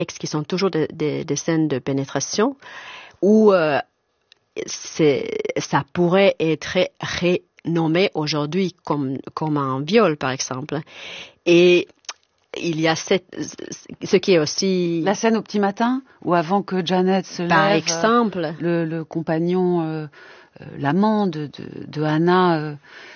qui sont toujours des scènes de pénétration où ça pourrait être renommé aujourd'hui comme un viol, par exemple. Et il y a ce qui est aussi... La scène au petit matin, ou avant que Janet se lève, par exemple, le compagnon, l'amant de Hannah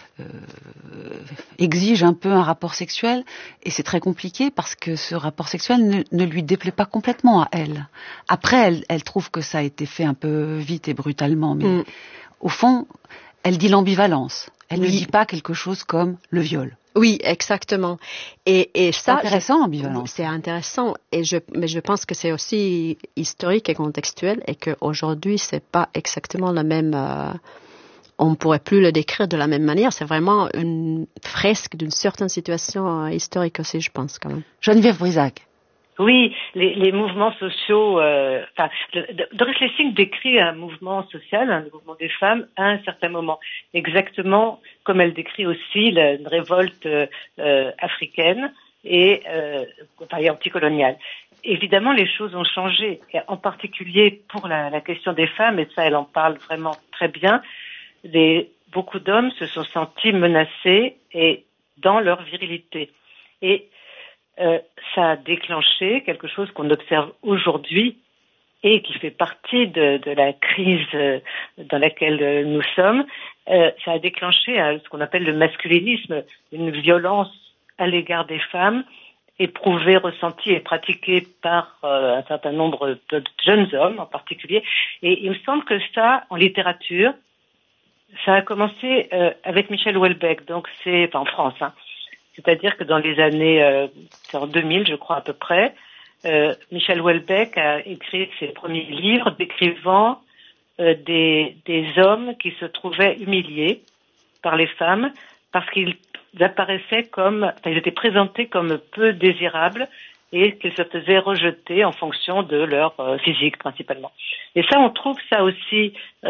exige un peu un rapport sexuel, et c'est très compliqué parce que ce rapport sexuel ne lui déplaît pas complètement à elle. Après, elle trouve que ça a été fait un peu vite et brutalement, mais au fond, elle dit l'ambivalence. Elle ne dit pas quelque chose comme le viol. Oui, exactement. Et ça, c'est intéressant, l'ambivalence. C'est intéressant, mais je pense que c'est aussi historique et contextuel, et qu'aujourd'hui, c'est pas exactement la même... on ne pourrait plus le décrire de la même manière. C'est vraiment une fresque d'une certaine situation historique aussi, je pense, quand même. Geneviève Brisac. Oui, les mouvements sociaux... Doris Lessing décrit un mouvement social, un mouvement des femmes, à un certain moment. Exactement comme elle décrit aussi une révolte africaine et anticoloniale. Évidemment, les choses ont changé, en particulier pour la question des femmes, et ça, elle en parle vraiment très bien. Beaucoup d'hommes se sont sentis menacés et dans leur virilité. Et ça a déclenché quelque chose qu'on observe aujourd'hui et qui fait partie de la crise dans laquelle nous sommes. Ça a déclenché ce qu'on appelle le masculinisme, une violence à l'égard des femmes, éprouvée, ressentie et pratiquée par un certain nombre de jeunes hommes en particulier. Et il me semble que ça, en littérature, ça a commencé avec Michel Houellebecq, donc c'est en France, hein. C'est-à-dire que dans les années c'est en 2000, je crois à peu près, Michel Houellebecq a écrit ses premiers livres décrivant des hommes qui se trouvaient humiliés par les femmes parce qu'ils apparaissaient ils étaient présentés comme peu désirables et qu'ils se faisaient rejeter en fonction de leur physique principalement. Et ça, on trouve ça aussi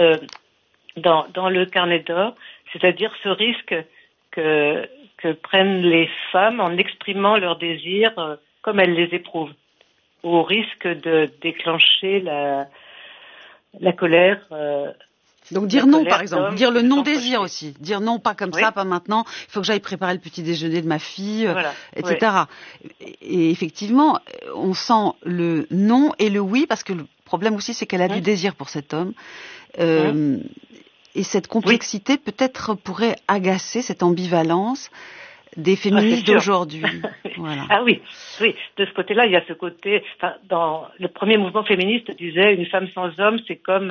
dans le Carnet d'or, c'est-à-dire ce risque que prennent les femmes en exprimant leurs désirs comme elles les éprouvent, au risque de déclencher la colère. Donc dire non, par exemple, dire le non-désir aussi, dire non, pas comme ça, pas maintenant, il faut que j'aille préparer le petit déjeuner de ma fille, etc. Oui. Et effectivement, on sent le non et le oui, parce que le problème aussi, c'est qu'elle a du désir pour cet homme. Et cette complexité peut-être pourrait agacer, cette ambivalence des féministes d'aujourd'hui. Voilà. Ah oui, de ce côté-là, il y a ce côté... dans le premier mouvement féministe disait une femme sans homme, c'est comme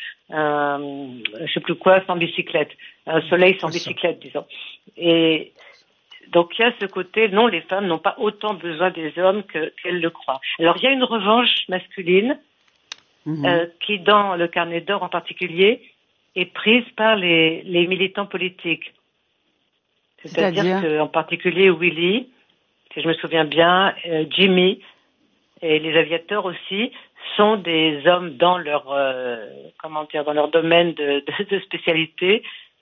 je sais plus quoi, sans bicyclette, un soleil sans bicyclette, disons. Et donc il y a ce côté, non, les femmes n'ont pas autant besoin des hommes qu'elles le croient. Alors il y a une revanche masculine qui, dans le Carnet d'or en particulier, est prise par les militants politiques. C'est-à-dire qu'en particulier Willy, si je me souviens bien, Jimmy et les aviateurs aussi sont des hommes dans leur dans leur domaine de spécialité,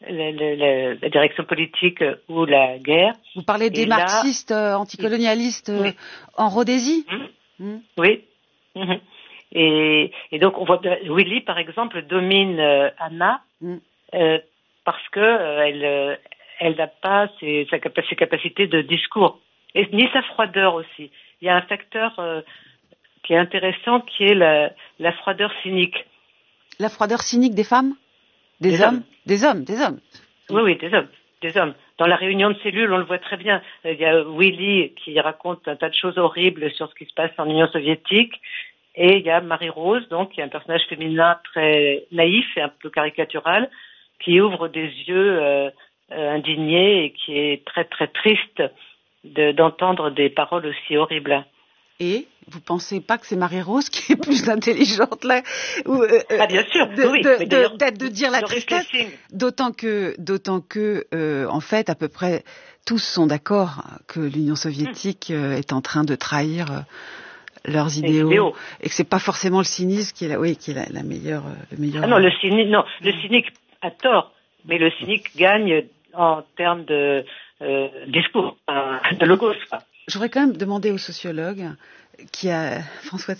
la direction politique ou la guerre. Vous parlez des marxistes anticolonialistes en Rhodésie. Oui. Et donc on voit Willy par exemple domine Hannah parce que elle n'a pas ses capacités de discours, et ni sa froideur aussi. Il y a un facteur qui est intéressant, qui est la froideur cynique. La froideur cynique des femmes ? Des hommes. Des hommes. Oui, des hommes. Dans la réunion de cellules, on le voit très bien. Il y a Willy qui raconte un tas de choses horribles sur ce qui se passe en Union soviétique, et il y a Marie-Rose, donc, qui est un personnage féminin très naïf et un peu caricatural, qui ouvre des yeux indignés et qui est très très triste d'entendre des paroles aussi horribles. Et vous pensez pas que c'est Marie-Rose qui est plus intelligente là bien sûr, de dire la tristesse, d'autant que en fait à peu près tous sont d'accord que l'Union soviétique est en train de trahir leurs idéaux, et que c'est pas forcément le cynisme qui est la meilleure le meilleur. Ah non, le cynique a tort, mais le cynique gagne en termes de discours, de logos. Je voudrais quand même demander au sociologue François